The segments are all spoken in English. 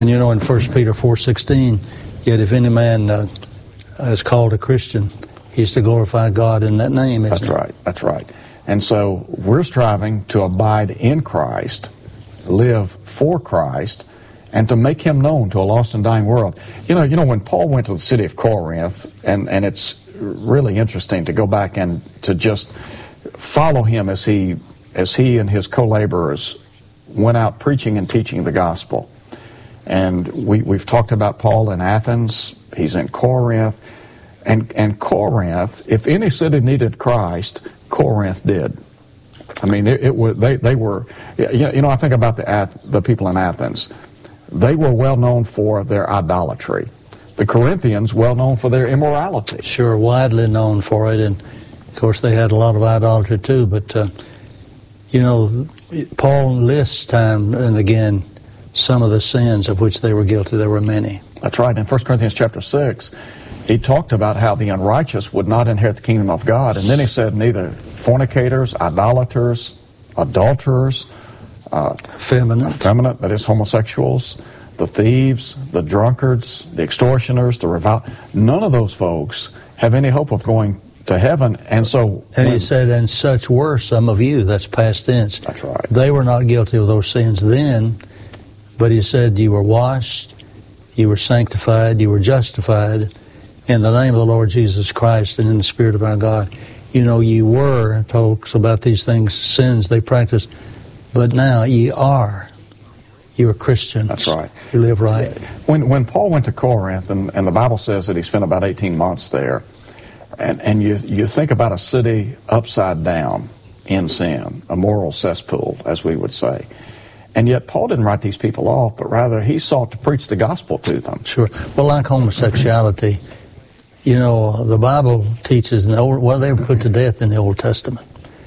And you know, in 1 Peter 4:16, yet if any man is called a Christian, he's to glorify God in that name. That's right. That's right. And so we're striving to abide in Christ, live for Christ, and to make him known to a lost and dying world. You know, when Paul went to the city of Corinth, and it's really interesting to go back and to just follow him as he and his co-laborers went out preaching and teaching the gospel. And we've talked about Paul in Athens. He's in Corinth. And Corinth, if any city needed Christ, Corinth did. I mean, they were, you know, I think about the people in Athens. They were well known for their idolatry. The Corinthians, well known for their immorality. Sure, widely known for it. And, of course, they had a lot of idolatry, too. But, you know, Paul lists time and again some of the sins of which they were guilty. There were many. That's right. In 1 Corinthians chapter 6, he talked about how the unrighteous would not inherit the kingdom of God. And then he said neither fornicators, idolaters, adulterers, effeminate, that is homosexuals, the thieves, the drunkards, the extortioners, the none of those folks have any hope of going to heaven. And so, and he said, and such were some of you. That's past tense. That's right. They were not guilty of those sins then, but he said you were washed, you were sanctified, you were justified in the name of the Lord Jesus Christ and in the Spirit of our God. You know, you were, talks about these things, sins they practiced, but now ye are. You are Christians. That's right. You live right. When Paul went to Corinth, and the Bible says that he spent about 18 months there, and you think about a city upside down in sin, a moral cesspool, as we would say. And yet Paul didn't write these people off, but rather he sought to preach the gospel to them. Sure. Well, like homosexuality, you know, the Bible teaches, they were put to death in the Old Testament.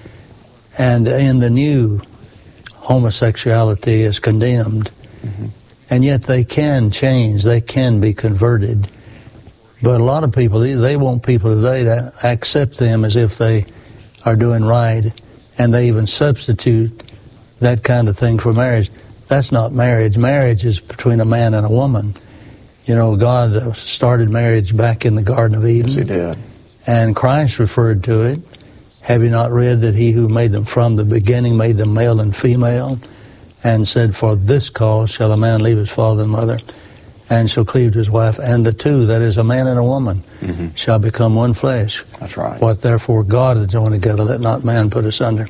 And in the New, homosexuality is condemned. Mm-hmm. And yet they can change, they can be converted. But a lot of people, they want people today to accept them as if they are doing right, and they even substitute that kind of thing for marriage. That's not marriage. Marriage is between a man and a woman. You know, God started marriage back in the Garden of Eden. Yes, he did. And Christ referred to it. Have you not read that he who made them from the beginning made them male and female, and said, for this cause shall a man leave his father and mother, and shall cleave to his wife, and the two, that is a man and a woman, mm-hmm. shall become one flesh. That's right. What therefore God hath joined together, let not man put asunder.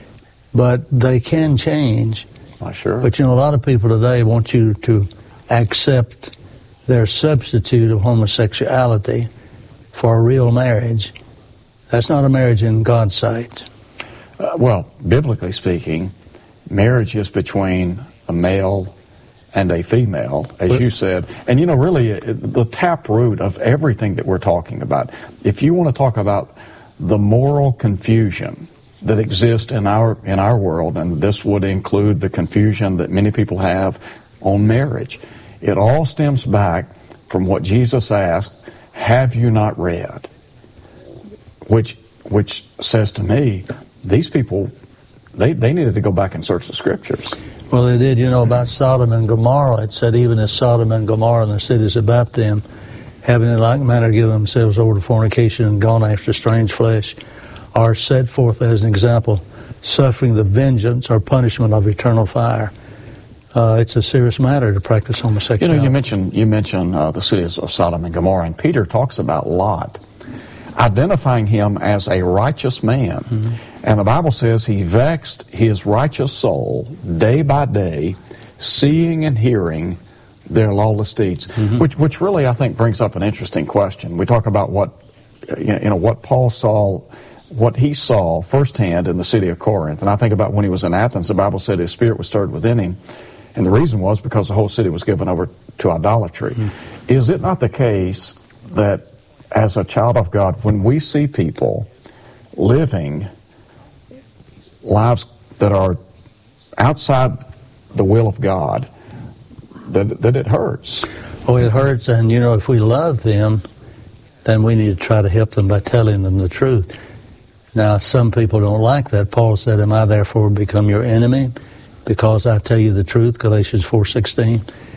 But they can change. Sure. But you know, a lot of people today want you to accept their substitute of homosexuality for a real marriage. That's not a marriage in God's sight. Well, biblically speaking, marriage is between a male and a female, as you said. And you know, really, the taproot of everything that we're talking about, if you want to talk about the moral confusion that exists in our world, and this would include the confusion that many people have on marriage, it all stems back from what Jesus asked, have you not read? Which says to me, these people, they needed to go back and search the Scriptures. Well, they did. You know, about Sodom and Gomorrah, it said, even as Sodom and Gomorrah and the cities about them, having in like manner given themselves over to fornication and gone after strange flesh, are set forth as an example, suffering the vengeance or punishment of eternal fire. It's a serious matter to practice homosexuality. You know, you mentioned the cities of Sodom and Gomorrah, and Peter talks about Lot, identifying him as a righteous man. Mm-hmm. And the Bible says he vexed his righteous soul day by day, seeing and hearing their lawless deeds. Mm-hmm. Which really, I think, brings up an interesting question. We talk about what Paul saw, what he saw firsthand in the city of Corinth. And I think about when he was in Athens, the Bible said his spirit was stirred within him. And the reason was because the whole city was given over to idolatry. Mm-hmm. Is it not the case that as a child of God, when we see people living lives that are outside the will of God, that it hurts? Oh, it hurts, and you know, if we love them, then we need to try to help them by telling them the truth. Now, some people don't like that. Paul said, am I therefore become your enemy because I tell you the truth, Galatians 4:16.